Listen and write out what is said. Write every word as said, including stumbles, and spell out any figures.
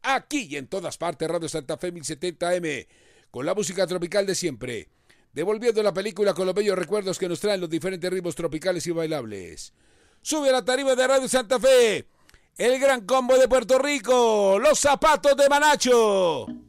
aquí y en todas partes. Radio Santa Fe mil setenta M, con la música tropical de siempre, devolviendo la película con los bellos recuerdos que nos traen los diferentes ritmos tropicales y bailables. Sube a la tarima de Radio Santa Fe, el gran combo de Puerto Rico, los zapatos de Manacho.